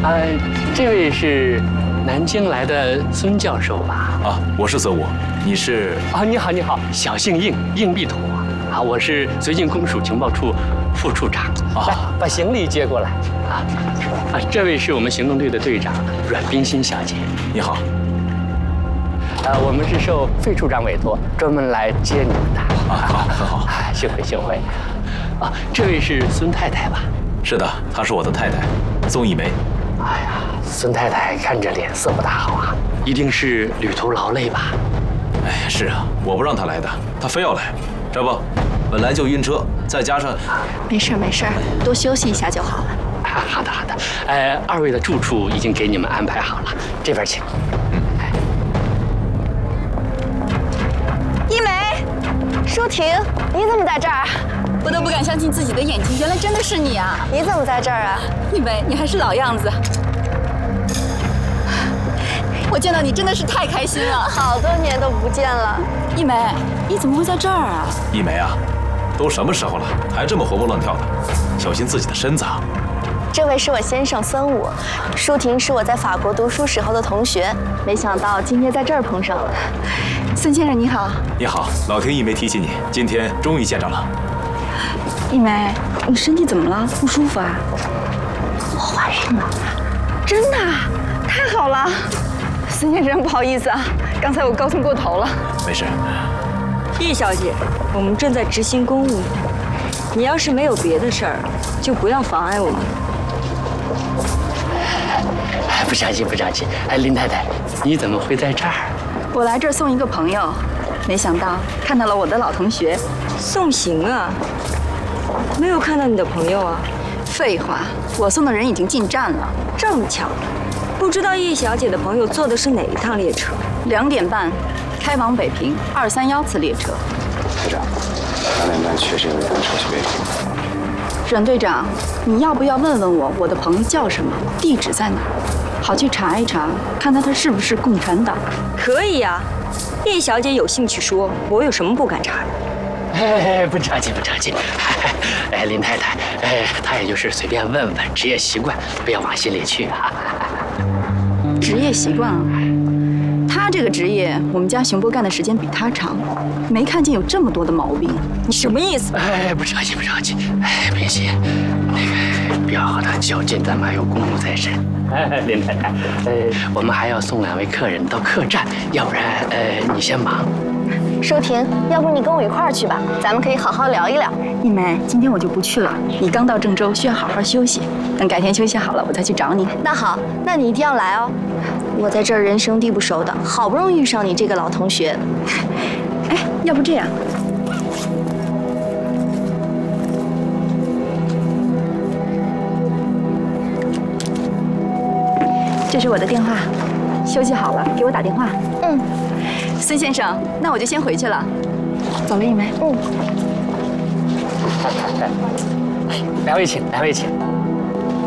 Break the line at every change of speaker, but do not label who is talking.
这位是南京来的孙教授吧？
啊，我是孙武，你是？
啊，你好，你好，小姓应，应必妥啊，我是绥靖公署情报处副处长。来，把行李接过来啊。这位是我们行动队的队长阮冰心小姐。
你好。
我们是受费处长委托，专门来接你们的。
好，很好。
幸会，幸会。这位是孙太太吧？
是的，她是我的太太，宋一梅。
哎呀，孙太太看着脸色不大好啊，一定是旅途劳累吧？
哎，是啊，我不让她来的，她非要来。这不，本来就晕车，再加上……
没事没事，多休息一下就好了。
好的好的。二位的住处已经给你们安排好了，这边请。
一梅，舒婷，你怎么在这儿？
我都不敢相信自己的眼睛，原来真的是你啊！
你怎么在这儿啊？
一梅，你还是老样子。我见到你真的是太开心了，
好多年都不见了。
一梅，你怎么会在这儿啊？
一梅啊，都什么时候了，还这么活蹦乱跳的，小心自己的身子啊！
这位是我先生孙武，舒婷是我在法国读书时候的同学，没想到今天在这儿碰上了。
孙先生你好。
你好，老听一梅提起你，今天终于见着了。
一梅，你身体怎么了？不舒服啊？
我怀孕了。
真的？太好了。孙先生，不好意思啊，刚才我高兴过头了。
没事。
叶小姐，我们正在执行公务，你要是没有别的事儿，就不要妨碍我们。
不着急，不着急。林太太，你怎么会在这儿？
我来这儿送一个朋友，没想到看到了我的老同学。
送行啊？没有看到你的朋友啊？
废话，我送的人已经进站了。
这么巧，不知道叶小姐的朋友坐的是哪一趟列车
？2点半，开往北平231次列车。
队长，2点半确实有一趟车去北平。
阮队长，你要不要问问我的朋友叫什么，地址在哪儿，好去查一查，看他是不是共产党？
可以呀，叶小姐有兴趣说，我有什么不敢查的？
不着急，不着急。林太太，她也就是随便问问，职业习惯，不要往心里去啊。
职业习惯啊，他这个职业，我们家熊波干的时间比他长，没看见有这么多的毛病。
你什么意思？
不着急，不着急。冰心，那个不要和他较劲，咱们还有公务在身。林太太，我们还要送2位客人到客栈，要不然你先忙。
舒婷，要不你跟我一块儿去吧，咱们可以好好聊一聊。
一梅，今天我就不去了，你刚到郑州，需要好好休息。等改天休息好了，我再去找你。
那好，那你一定要来哦。我在这儿人生地不熟的，好不容易遇上你这个老同学。
要不这样，这是我的电话，休息好了给我打电话。孙先生，那我就先回去了。走了，一梅。
2位请，2位请。